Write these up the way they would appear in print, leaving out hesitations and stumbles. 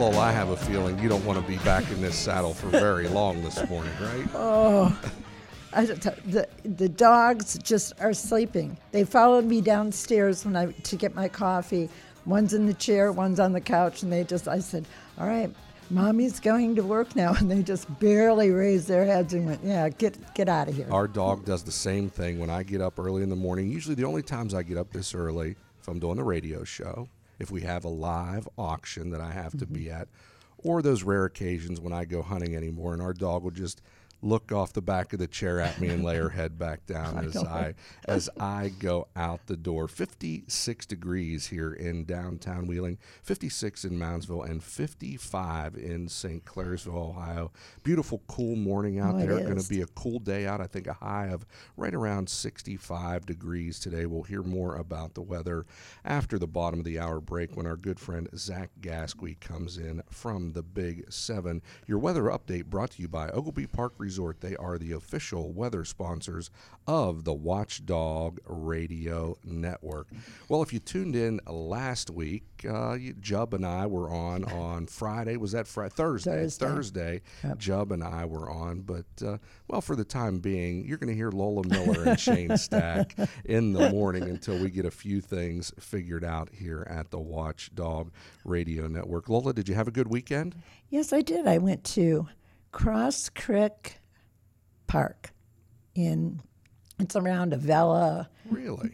Lowell, I have a feeling you don't want to be back in this saddle for very long this morning, right? Oh, the dogs just are sleeping. They followed me downstairs to get my coffee. One's in the chair, one's on the couch, and I said, all right, Mommy's going to work now, and they just barely raised their heads and went, yeah, get out of here. Our dog does the same thing when I get up early in the morning. Usually the only times I get up this early, if I'm doing the radio show, if we have a live auction that I have to be at, or those rare occasions when I go hunting anymore, and our dog will just look off the back of the chair at me and lay her head back down as I go out the door. 56 degrees here in downtown Wheeling, 56 in Moundsville, and 55 in St. Clairsville, Ohio. Beautiful, cool morning out there. Going to be a cool day out. I think a high of right around 65 degrees today. We'll hear more about the weather after the bottom of the hour break when our good friend Zach Gasque comes in from the Big 7. Your weather update brought to you by Oglebay Park Resort. They are the official weather sponsors of the Watchdog Radio Network. Well, if you tuned in last week, Jub and I were on Friday. Was that Friday? Thursday. Yep. Jub and I were on. But, for the time being, you're going to hear Lola Miller and Shane Stack in the morning until we get a few things figured out here at the Watchdog Radio Network. Lola, did you have a good weekend? Yes, I did. I went to Cross Creek Park it's around Avella. Really?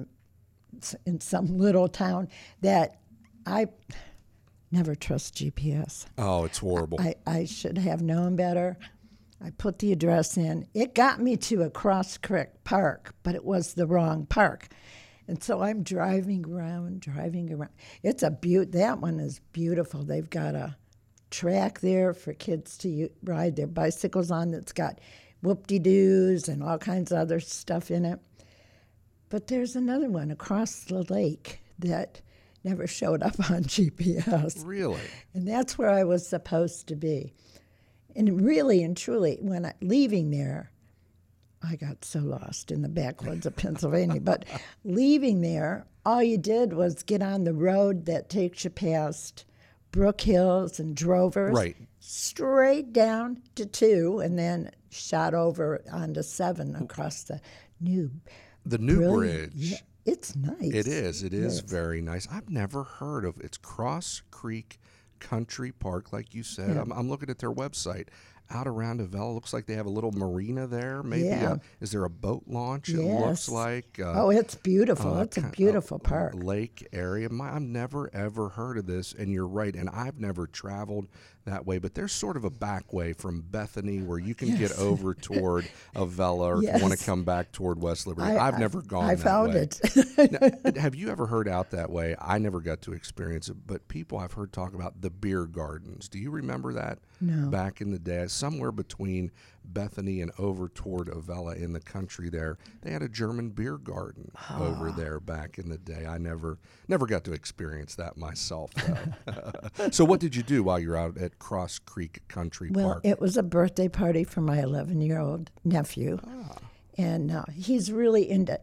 In some little town that I never trust GPS. Oh, it's horrible. I should have known better. I put the address in. It got me to a Cross Creek Park, but it was the wrong park. And so I'm driving around. It's that one is beautiful. They've got a track there for kids to ride their bicycles on that's got whoop-de-doos and all kinds of other stuff in it. But there's another one across the lake that never showed up on GPS. Really? And that's where I was supposed to be. And really and truly, leaving there, I got so lost in the backwoods of Pennsylvania. But leaving there, all you did was get on the road that takes you past Brook Hills and Drovers, right, straight down to 2, and then shot over onto 7 across the new bridge. Yeah, it's nice. It is very nice. I've never heard of it's Cross Creek Country Park, like you said. Yeah. I'm looking at their website. Out around Avella, looks like they have a little marina there. Maybe is there a boat launch? Yes. It looks like. It's beautiful. It's a beautiful park. Lake area. I've never ever heard of this, and you're right. And I've never traveled that way, but there's sort of a back way from Bethany where you can get over toward Avella, or if you want to come back toward West Liberty. I've never gone that way. I found it. Now, have you ever heard out that way? I never got to experience it, but people I've heard talk about the beer gardens. Do you remember that? No. Back in the day, somewhere between Bethany and over toward Avella in the country there, they had a German beer garden over there back in the day. I never got to experience that myself, though. So what did you do while you were out at Cross Creek Country Park? Well, it was a birthday party for my 11-year-old nephew, and he's really into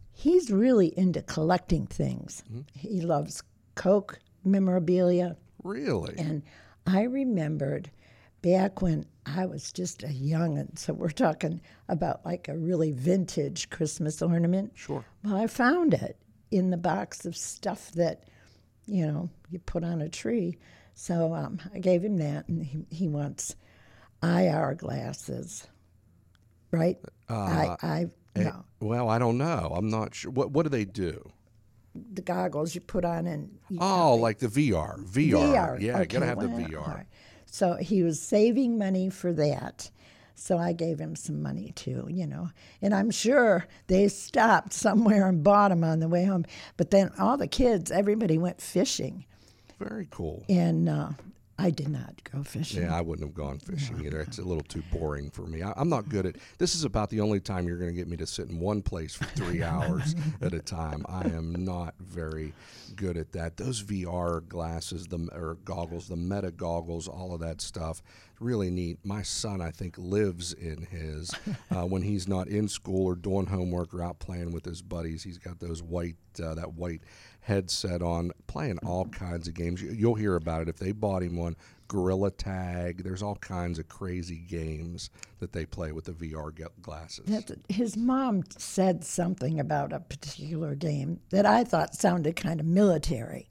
collecting things. Mm-hmm. He loves Coke memorabilia. Really? And I remembered back when I was just a young'un, so we're talking about like a really vintage Christmas ornament. Sure. Well, I found it in the box of stuff that, you put on a tree. So I gave him that, and he wants IR glasses, right? No. Well, I don't know. I'm not sure. What do they do? The goggles you put on and... like the VR. VR. Yeah, okay, you got to have the VR. Right. So he was saving money for that. So I gave him some money too, And I'm sure they stopped somewhere and bought them on the way home. But then all the kids, everybody went fishing. Very cool. And I did not go fishing. Yeah, I wouldn't have gone fishing either. It's a little too boring for me. I'm not good at... This is about the only time you're going to get me to sit in one place for 3 hours at a time. I am not very good at that. Those VR glasses, or goggles, the Meta goggles, all of that stuff, really neat. My son, I think, lives in his. When he's not in school or doing homework or out playing with his buddies, he's got those that white headset on, playing all kinds of games. You'll hear about it if they bought him one. Gorilla Tag. There's all kinds of crazy games that they play with the VR glasses. His mom said something about a particular game that I thought sounded kind of military,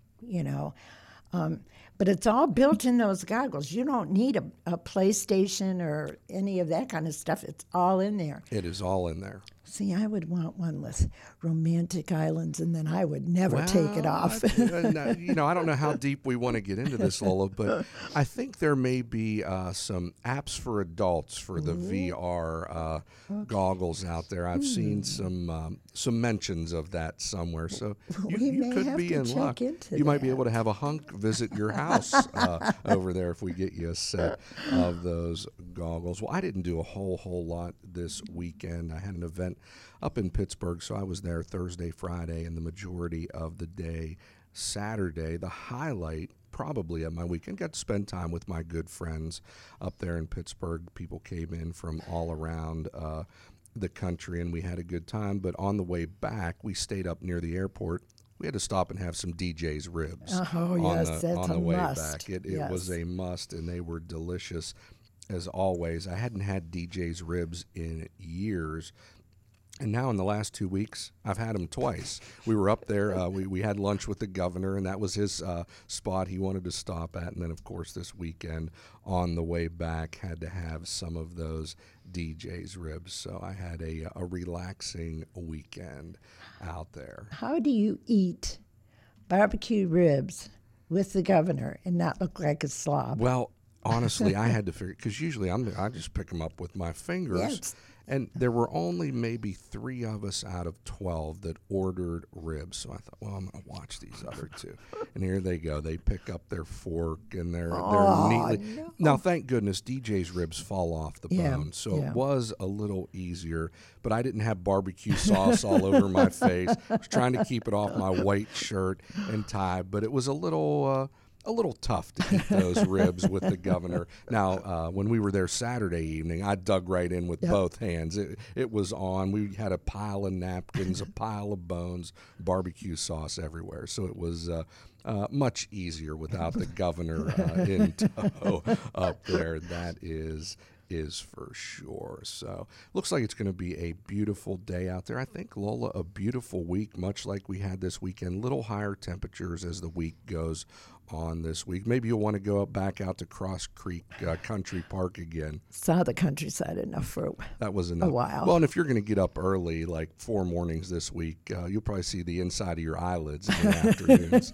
but it's all built in those goggles. You don't need a PlayStation or any of that kind of stuff. It's all in there. It is all in there. See, I would want one with romantic islands, and then I would never take it off. I don't know how deep we want to get into this, Lola, but I think there may be some apps for adults for the VR goggles out there. I've seen some mentions of that somewhere, so you could be in luck. You might be able to have a hunk visit your house over there if we get you a set of those goggles. Well, I didn't do a whole lot this weekend. I had an event up in Pittsburgh, so I was there Thursday, Friday, and the majority of the day Saturday. The highlight probably of my weekend, got to spend time with my good friends up there in Pittsburgh. People came in from all around the country, and we had a good time. But on the way back, we stayed up near the airport. We had to stop and have some DJ's ribs on the way back. It was a must, and they were delicious as always. I hadn't had DJ's ribs in years. And now in the last 2 weeks, I've had them twice. We were up there. We had lunch with the governor, and that was his spot he wanted to stop at. And then, of course, this weekend on the way back, had to have some of those DJ's ribs. So I had a relaxing weekend out there. How do you eat barbecue ribs with the governor and not look like a slob? Well, honestly, I had to figure, because usually I just pick them up with my fingers. Yes. And there were only maybe 3 of us out of 12 that ordered ribs. So I thought, well, I'm going to watch these other 2. And here they go. They pick up their fork and they're neatly. No. Now, thank goodness, DJ's ribs fall off the bone. So it was a little easier. But I didn't have barbecue sauce all over my face. I was trying to keep it off my white shirt and tie. But it was a little tough to eat those ribs with the governor. Now, when we were there Saturday evening, I dug right in with both hands. It was on. We had a pile of napkins, a pile of bones, barbecue sauce everywhere. So it was much easier without the governor in tow up there. That is for sure. So looks like it's going to be a beautiful day out there. I think, Lola, a beautiful week, much like we had this weekend. Little higher temperatures as the week goes on this week. Maybe you'll want to go back out to Cross Creek Country Park again. Saw the countryside enough for a while. Well, and if you're going to get up early, like 4 mornings this week, you'll probably see the inside of your eyelids in the afternoons.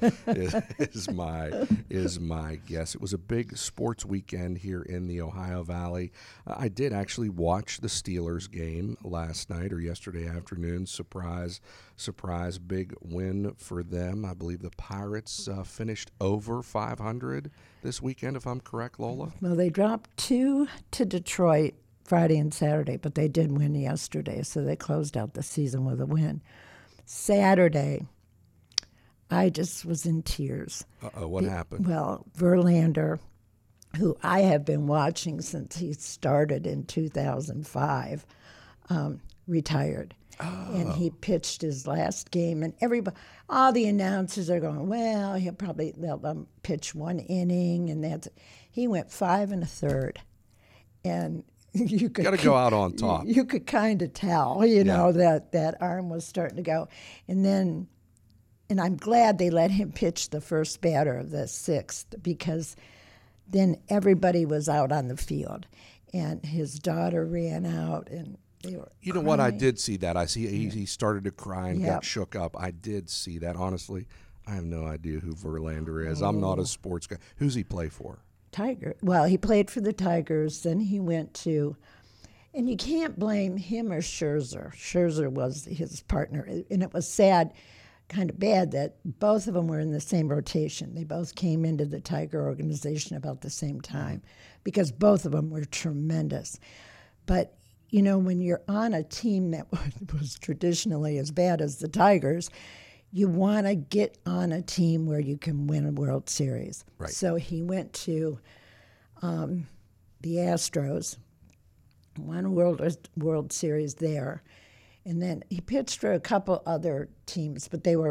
is my guess. It was a big sports weekend here in the Ohio Valley. I did actually watch the Steelers game last night or yesterday afternoon. Surprise, big win for them. I believe the Pirates finished over 500 this weekend, if I'm correct, Lola. Well, they dropped 2 to Detroit Friday and Saturday, but they did win yesterday, so they closed out the season with a win. Saturday, I just was in tears. What happened? Well, Verlander, who I have been watching since he started in 2005, retired. And he pitched his last game, and all the announcers are going, well, they'll pitch 1 inning, and that's it. He went 5 1/3, and you could got to go out on top. You could kind of tell, that arm was starting to go, and I'm glad they let him pitch the first batter of the 6th, because then everybody was out on the field, and his daughter ran out, and they were crying. What? I did see that. I see he started to cry and got shook up. I did see that. Honestly, I have no idea who Verlander is. I'm not a sports guy. Who's he play for? Tiger. Well, he played for the Tigers. Then he went to, and you can't blame him or Scherzer. Scherzer was his partner, and it was sad, kind of bad that both of them were in the same rotation. They both came into the Tiger organization about the same time, because both of them were tremendous. But when you're on a team that was traditionally as bad as the Tigers, you want to get on a team where you can win a World Series. Right. So he went to the Astros, won a World Series there, and then he pitched for a couple other teams, but they were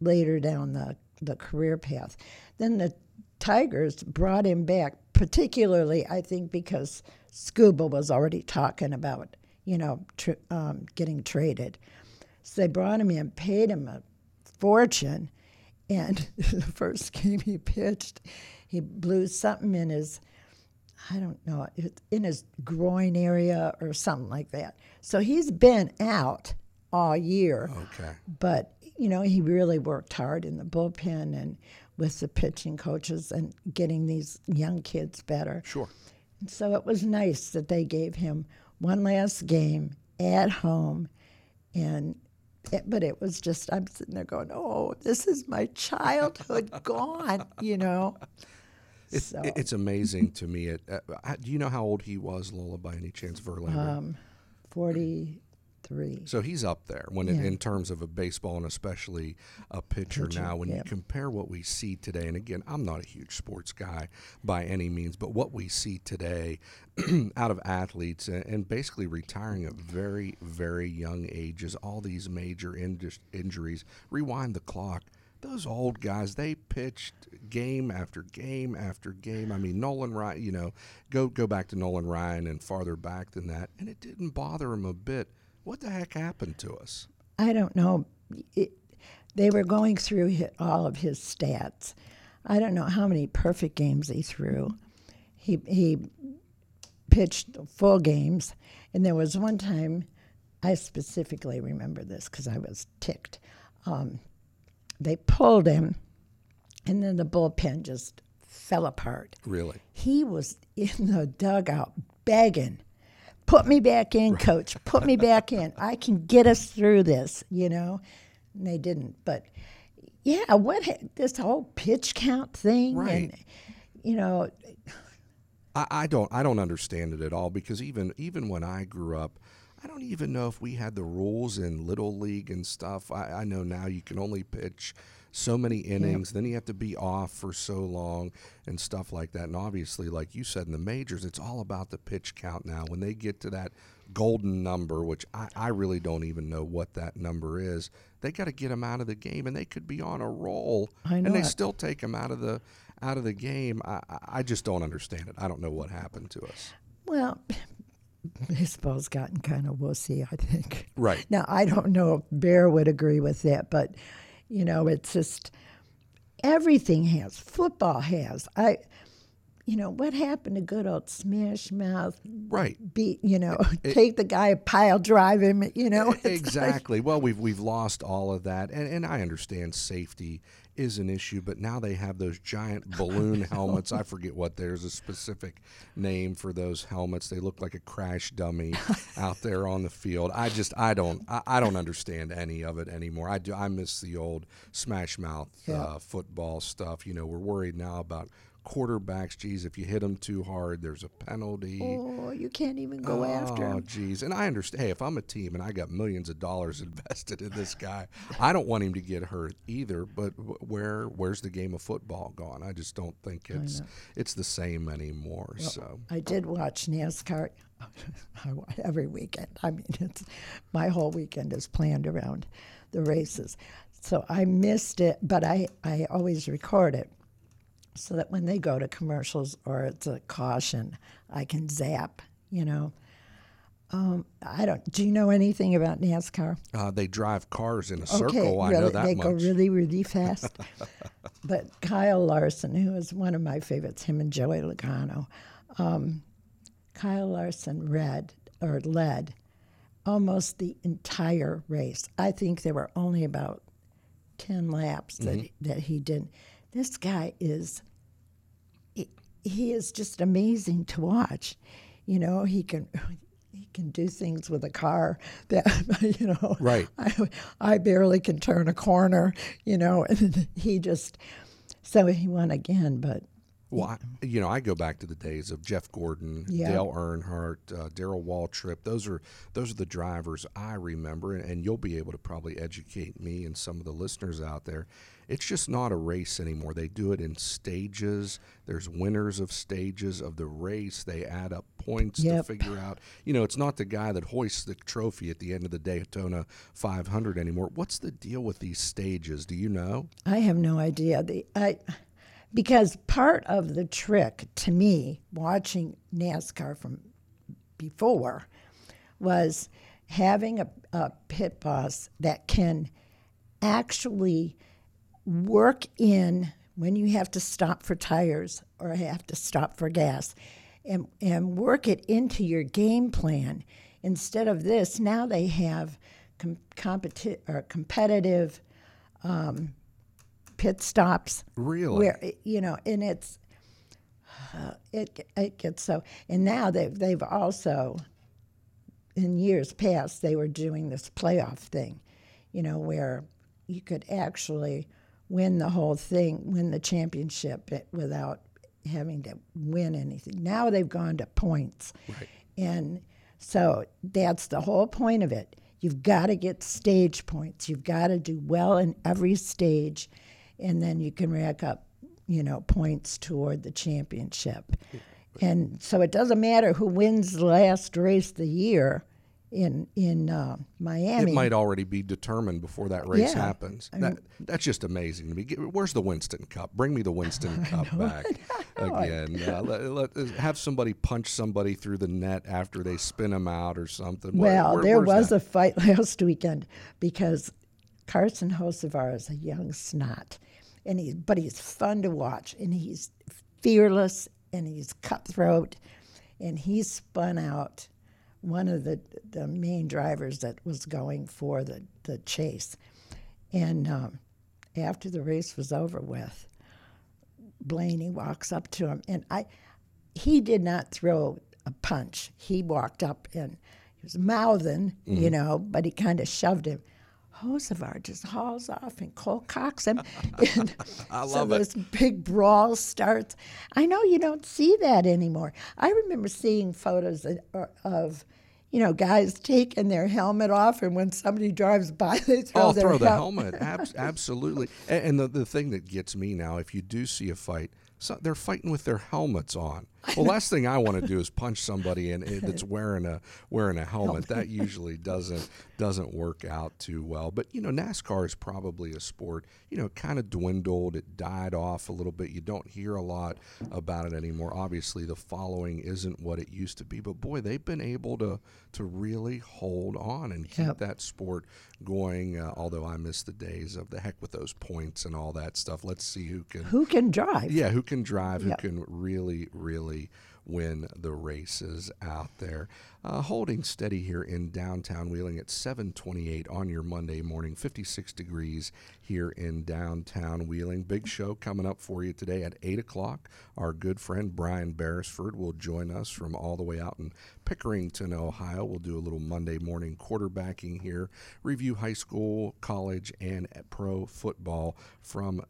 later down the career path. Then the Tigers brought him back, particularly, I think, because Scuba was already talking about, getting traded. So they brought him in, paid him a fortune, and the first game he pitched, he blew something in his, I don't know, in his groin area or something like that. So he's been out all year. Okay. But, he really worked hard in the bullpen and with the pitching coaches and getting these young kids better. Sure. And so it was nice that they gave him one last game at home. But it was just, I'm sitting there going, oh, this is my childhood gone, It's amazing to me. Do you know how old he was, Lola, by any chance, Verlander? 43. So he's up there in terms of a baseball and especially a pitcher now. When you compare what we see today, and again, I'm not a huge sports guy by any means, but what we see today out of athletes and basically retiring at very, very young ages, all these major injuries, rewind the clock. Those old guys, they pitched game after game after game. I mean, Nolan Ryan, go back to Nolan Ryan and farther back than that, and it didn't bother him a bit. What the heck happened to us? I don't know. They were going through all of his stats. I don't know how many perfect games he threw. He pitched full games, and there was one time, I specifically remember this because I was ticked. They pulled him, and then the bullpen just fell apart. Really? He was in the dugout begging, put me back in, Coach. Put me back in. I can get us through this, And they didn't. But, yeah, this whole pitch count thing. Right. And, I don't understand it at all because even when I grew up, I don't even know if we had the rules in Little League and stuff. I know now you can only pitch so many innings, then you have to be off for so long and stuff like that. And obviously, like you said, in the majors, it's all about the pitch count now. When they get to that golden number, which I really don't even know what that number is, they got to get them out of the game, and they could be on a roll, and they still take them out of the game. I just don't understand it. I don't know what happened to us. Well, baseball's gotten kind of wussy, I think. Right. Now, I don't know if Bear would agree with that, but, it's just everything has. Football has. What happened to good old Smash Mouth? Right. Take the guy, pile drive him, Exactly. Well, we've lost all of that. And I understand safety is an issue, but now they have those giant balloon helmets. I forget what there's a specific name for those helmets. They look like a crash dummy out there on the field. I don't understand any of it anymore. I miss the old Smash Mouth football stuff. We're worried now about quarterbacks. Geez, if you hit them too hard, there's a penalty. Oh, you can't even go after him. Oh, geez. And I understand. Hey, if I'm a team and I got millions of dollars invested in this guy, I don't want him to get hurt either. But where's the game of football gone? I just don't think it's the same anymore. Well, so I did watch NASCAR every weekend. I mean, my whole weekend is planned around the races. So I missed it, but I always record it, so that when they go to commercials or it's a caution, I can zap, do you know anything about NASCAR? They drive cars in a circle. I know that they much. Go really, really fast. But Kyle Larson, who is one of my favorites, him and Joey Logano, Kyle Larson led almost the entire race. I think there were only about 10 laps that he did. This guy he is just amazing to watch. He can do things with a car that, Right. I barely can turn a corner, and so he won again, but. Well, I go back to the days of Jeff Gordon, Dale Earnhardt, Darrell Waltrip. Those are the drivers I remember, and you'll be able to probably educate me and some of the listeners out there. It's just not a race anymore. They do it in stages. There's winners of stages of the race. They add up points to Yep. figure out. It's not the guy that hoists the trophy at the end of the Daytona 500 anymore. What's the deal with these stages? Do you know? I have no idea. Because part of the trick to me, watching NASCAR from before, was having a pit boss that can actually work in when you have to stop for tires or have to stop for gas and work it into your game plan. Instead of this, now they have competitive pit stops. Really? Where, and it gets so. And now they've also, in years past, they were doing this playoff thing, where you could actually win the whole thing, win the championship without having to win anything. Now they've gone to points. Right. And so that's the whole point of it. You've got to get stage points. You've got to do well in every stage, and then you can rack up, points toward the championship. And so it doesn't matter who wins the last race of the year in Miami. It might already be determined before that race Yeah. happens. That's just amazing to me. Where's the Winston Cup? Bring me the Winston Cup back again. Have somebody punch somebody through the net after they spin them out or something. Well, there where's was that? a fight last weekend because Carson Hocevar is a young snot, but he's fun to watch, and he's fearless, and he's cutthroat, and he spun out one of the main drivers that was going for the chase. And after the race was over with, Blaney walks up to him, and he did not throw a punch. He walked up and he was mouthing, but he kind of shoved him. Hocevar just hauls off and cold cocks him. And I so love it. this big brawl starts. I know you don't see that anymore. I remember seeing photos of guys taking their helmet off, and when somebody drives by, they throw their the helmet. Absolutely. And the thing that gets me now, if you do see a fight, they're fighting with their helmets on. Well, last thing I want to do is punch somebody that's wearing a helmet. That usually doesn't work out too well. But NASCAR is probably a sport. Kind of dwindled. It died off a little bit. You don't hear a lot about it anymore. Obviously, the following isn't what it used to be. But boy, they've been able to really hold on and keep that sport going. Although I miss the days of the heck with those points and all that stuff. Let's see who can drive. Yeah, who can drive, who can really win the races out there. Holding steady here in downtown Wheeling at 7:28 on your Monday morning, 56 degrees here in downtown Wheeling. Big show coming up for you today at 8 o'clock. Our good friend Brian Beresford will join us from all the way out in Pickerington, Ohio. We'll do a little Monday morning quarterbacking here, review high school, college, and pro football from